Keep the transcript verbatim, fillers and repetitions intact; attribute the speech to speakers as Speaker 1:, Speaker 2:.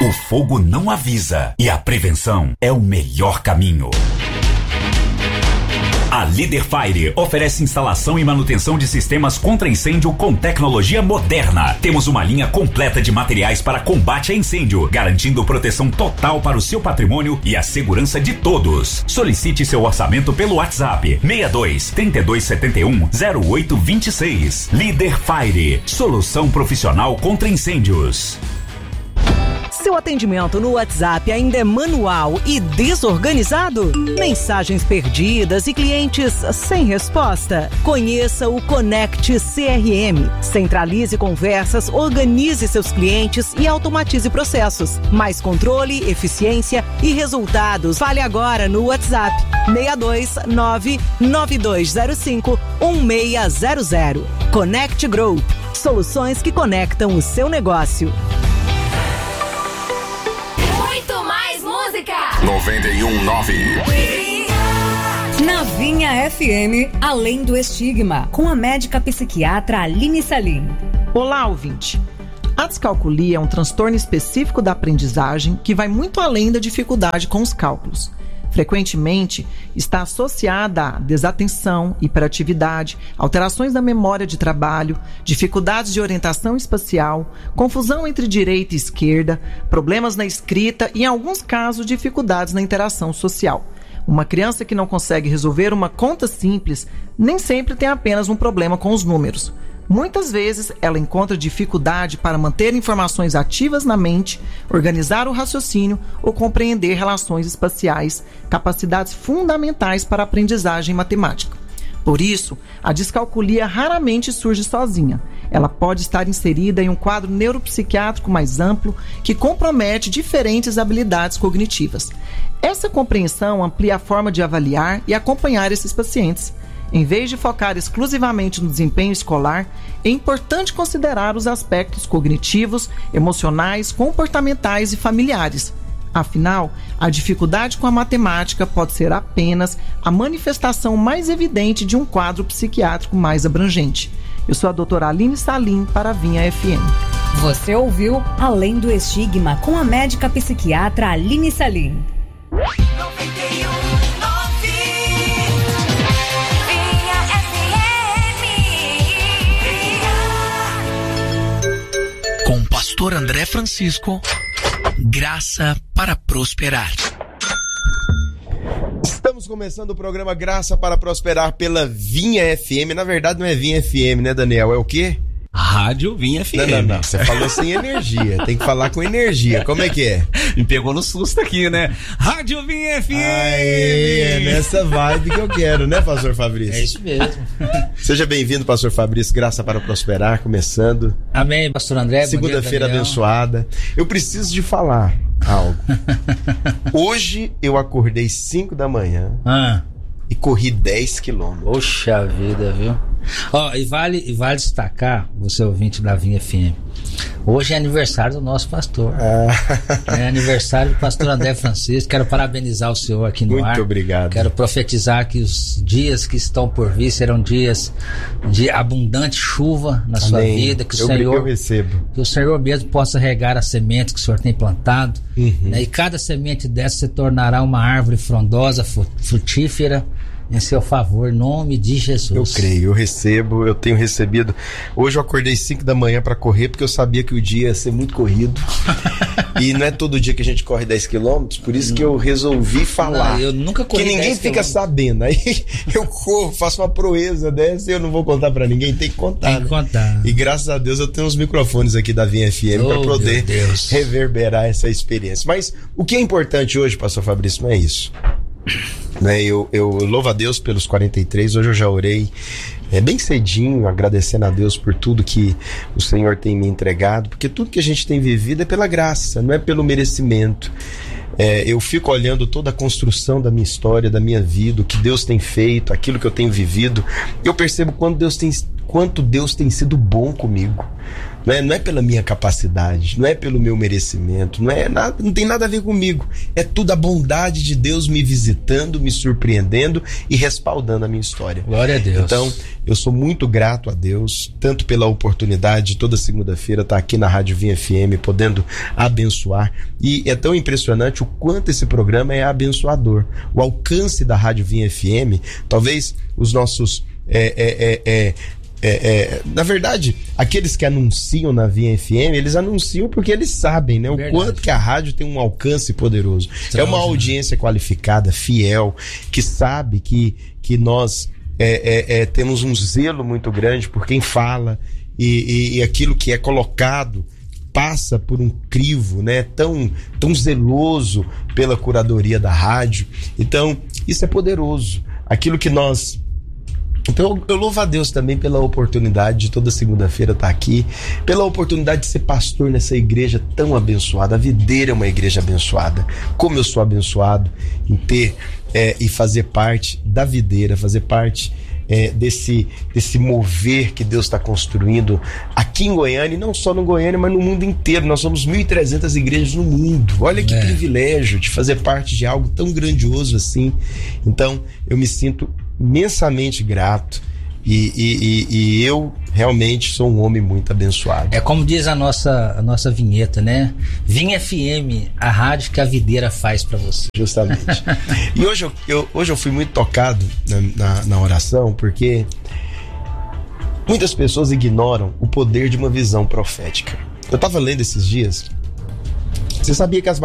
Speaker 1: O fogo não avisa e a prevenção é o melhor caminho. A Líder Fire oferece instalação e manutenção de sistemas contra incêndio com tecnologia moderna. Temos uma linha completa de materiais para combate a incêndio, garantindo proteção total para o seu patrimônio e a segurança de todos. Solicite seu orçamento pelo WhatsApp seis dois, três dois sete um, zero oito dois seis. Líder Fire, solução profissional contra incêndios.
Speaker 2: Seu atendimento no WhatsApp ainda é manual e desorganizado? Mensagens perdidas e clientes sem resposta? Conheça o Connect C R M. Centralize conversas, organize seus clientes e automatize processos. Mais controle, eficiência e resultados. Fale agora no WhatsApp seis dois nove, nove dois zero cinco, um seis zero zero. Connect Group. Soluções que conectam o seu negócio.
Speaker 3: noventa e um ponto nove.
Speaker 4: Na Vinha F M, Além do Estigma, com a médica psiquiatra Aline Salim.
Speaker 5: Olá, ouvinte. A descalculia é um transtorno específico da aprendizagem que vai muito além da dificuldade com os cálculos. Frequentemente, está associada a desatenção, hiperatividade, alterações da memória de trabalho, dificuldades de orientação espacial, confusão entre direita e esquerda, problemas na escrita e, em alguns casos, dificuldades na interação social. Uma criança que não consegue resolver uma conta simples nem sempre tem apenas um problema com os números. Muitas vezes, ela encontra dificuldade para manter informações ativas na mente, organizar o raciocínio ou compreender relações espaciais, capacidades fundamentais para a aprendizagem matemática. Por isso, a descalculia raramente surge sozinha. Ela pode estar inserida em um quadro neuropsiquiátrico mais amplo que compromete diferentes habilidades cognitivas. Essa compreensão amplia a forma de avaliar e acompanhar esses pacientes. Em vez de focar exclusivamente no desempenho escolar, é importante considerar os aspectos cognitivos, emocionais, comportamentais e familiares. Afinal, a dificuldade com a matemática pode ser apenas a manifestação mais evidente de um quadro psiquiátrico mais abrangente. Eu sou a doutora Aline Salim para a Vinha F M.
Speaker 4: Você ouviu Além do Estigma com a médica psiquiatra Aline Salim.
Speaker 6: Com o pastor André Francisco, Graça para Prosperar.
Speaker 7: Estamos começando o programa Graça para Prosperar pela Vinha F M. Na verdade não é Vinha F M, né, Daniel? É o quê?
Speaker 6: Rádio Vinha F M.
Speaker 7: Não, não, não. Você falou sem energia. Tem que falar com energia. Como é que é?
Speaker 6: Me pegou no susto aqui, né? Rádio Vinha F M.
Speaker 7: Aê, é nessa vibe que eu quero, né, pastor Fabrício?
Speaker 8: É isso mesmo.
Speaker 7: Seja bem-vindo, pastor Fabrício. Graça para Prosperar, começando.
Speaker 8: Amém, pastor André.
Speaker 7: Segunda-feira abençoada. Eu preciso de falar algo. Hoje eu acordei cinco da manhã
Speaker 8: ah.
Speaker 7: e corri dez quilômetros.
Speaker 8: Poxa vida, viu? Ó, oh, e vale, e vale destacar, você ouvinte da Vinha F M, hoje é aniversário do nosso pastor. Ah. É aniversário do pastor André Francisco. Quero parabenizar o senhor aqui no
Speaker 7: Muito
Speaker 8: ar.
Speaker 7: Muito obrigado.
Speaker 8: Quero profetizar que os dias que estão por vir serão dias de abundante chuva na Amém. Sua vida. Que o,
Speaker 7: eu,
Speaker 8: Senhor,
Speaker 7: eu recebo.
Speaker 8: Que o Senhor mesmo possa regar as sementes que o senhor tem plantado.
Speaker 7: Uhum.
Speaker 8: Né? E cada semente dessa se tornará uma árvore frondosa, frutífera, em seu favor, em nome de Jesus.
Speaker 7: Eu creio, eu recebo, eu tenho recebido. Hoje eu acordei cinco da manhã para correr, porque eu sabia que o dia ia ser muito corrido. E não é todo dia que a gente corre dez quilômetros, por isso que eu resolvi falar.
Speaker 8: Não, eu nunca corri
Speaker 7: que ninguém fica
Speaker 8: quilômetros.
Speaker 7: Sabendo. Aí eu corro, faço uma proeza dessa e eu não vou contar para ninguém, tem que contar.
Speaker 8: Tem que
Speaker 7: né?
Speaker 8: contar.
Speaker 7: E graças a Deus eu tenho uns microfones aqui da Vinha F M oh, para poder reverberar essa experiência. Mas o que é importante hoje, pastor Fabrício, não é isso. Né, eu, eu louvo a Deus pelos quarenta e três. Hoje eu já orei é, bem cedinho, agradecendo a Deus por tudo que o Senhor tem me entregado, porque tudo que a gente tem vivido é pela graça, não é pelo merecimento. É, eu fico olhando toda a construção da minha história, da minha vida, o que Deus tem feito, aquilo que eu tenho vivido. Eu percebo quanto Deus tem, quanto Deus tem sido bom comigo. Não é, não é pela minha capacidade, não é pelo meu merecimento, não é nada, não tem nada a ver comigo. É tudo a bondade de Deus me visitando, me surpreendendo e respaldando a minha história.
Speaker 8: Glória a Deus.
Speaker 7: Então, eu sou muito grato a Deus, tanto pela oportunidade de toda segunda-feira estar aqui na Rádio Vinha F M, podendo abençoar. E é tão impressionante o quanto esse programa é abençoador. O alcance da Rádio Vinha F M, talvez os nossos... É, é, é, é, É, é, na verdade, aqueles que anunciam na Vinha F M, eles anunciam porque eles sabem, né, o verdade. Quanto que a rádio tem um alcance poderoso. É uma audiência qualificada, fiel, que sabe que, que nós é, é, é, temos um zelo muito grande por quem fala e, e, e aquilo que é colocado passa por um crivo, né, tão, tão zeloso pela curadoria da rádio. Então, isso é poderoso. Aquilo que nós... Então eu louvo a Deus também pela oportunidade de toda segunda-feira estar aqui, pela oportunidade de ser pastor nessa igreja tão abençoada. A Videira é uma igreja abençoada. Como eu sou abençoado em ter é, e fazer parte da Videira, fazer parte é, desse, desse mover que Deus está construindo aqui em Goiânia, e não só no Goiânia, mas no mundo inteiro. Nós somos mil e trezentas igrejas no mundo. Olha que é. privilégio de fazer parte de algo tão grandioso assim. Então eu me sinto imensamente grato e, e, e, e eu realmente sou um homem muito abençoado.
Speaker 8: É como diz a nossa, a nossa vinheta, né? Vinha F M, a rádio que a Videira faz para você.
Speaker 7: Justamente. E hoje eu, eu, hoje eu fui muito tocado na, na, na oração, porque muitas pessoas ignoram o poder de uma visão profética. Eu estava lendo esses dias, você sabia que as